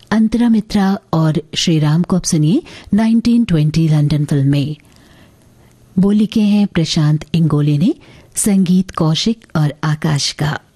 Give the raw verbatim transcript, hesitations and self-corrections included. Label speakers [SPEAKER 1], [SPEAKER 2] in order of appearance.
[SPEAKER 1] अंतरा मित्रा और श्रीराम को अब सुनिए नाइनटीन ट्वेंटी लंदन फिल्म में। बोली के हैं प्रशांत इंगोले ने, संगीत कौशिक और आकाश का।